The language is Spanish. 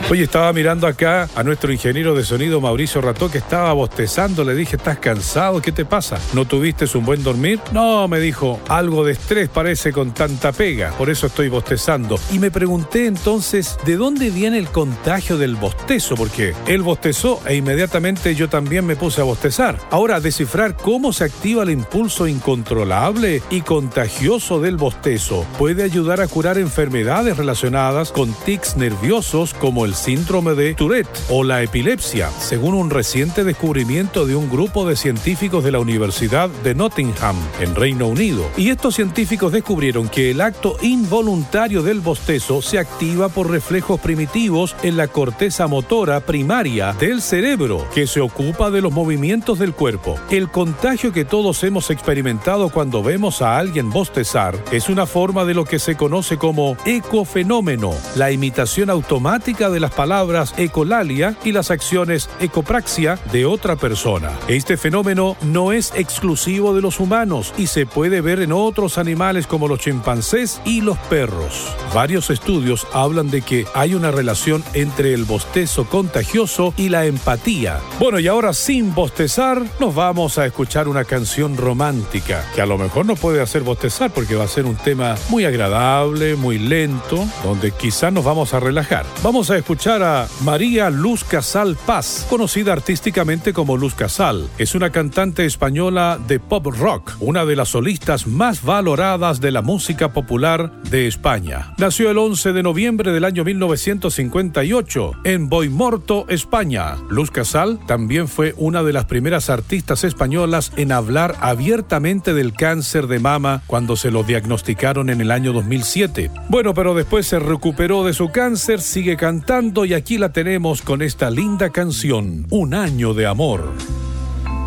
Oye, estaba mirando acá a nuestro ingeniero de sonido Mauricio Rató, que estaba bostezando. Le dije, ¿estás cansado? ¿Qué te pasa? ¿No tuviste un buen dormir? No, me dijo, algo de estrés parece con tanta pega, por eso estoy bostezando. Y me pregunté entonces, ¿de dónde viene el contagio del bostezo? Porque él bostezó e inmediatamente yo también me puse a bostezar. Ahora, descifrar cómo se activa el impulso incontrolable y contagioso del bostezo puede ayudar a curar enfermedades relacionadas con tics nerviosos como el síndrome de Tourette o la epilepsia, según un reciente descubrimiento de un grupo de científicos de la Universidad de Nottingham, en Reino Unido. Y estos científicos descubrieron que el acto involuntario del bostezo se activa por reflejos primitivos en la corteza motora primaria del cerebro, que se ocupa de los movimientos del cuerpo. El contagio que todos hemos experimentado cuando vemos a alguien bostezar es una forma de lo que se conoce como ecofenómeno, la imitación automática de las palabras ecolalia y las acciones ecopraxia de otra persona. Este fenómeno no es exclusivo de los humanos y se puede ver en otros animales como los chimpancés y los perros. Varios estudios hablan de que hay una relación entre el bostezo contagioso y la empatía. Bueno, y ahora sin bostezar, nos vamos a escuchar una canción romántica, que a lo mejor nos puede hacer bostezar porque va a ser un tema muy agradable, muy lento, donde quizás nos vamos a relajar. Vamos a escuchar a María Luz Casal Paz, conocida artísticamente como Luz Casal. Es una cantante española de pop rock, una de las solistas más valoradas de la música popular de España. Nació el 11 de noviembre del año 1958 en Boimorto, España. Luz Casal también fue una de las primeras artistas españolas en hablar abiertamente del cáncer de mama cuando se lo diagnosticaron en el año 2007. Bueno, pero después se recuperó de su cáncer, sigue cantando y aquí la tenemos con esta linda canción, Un año de amor.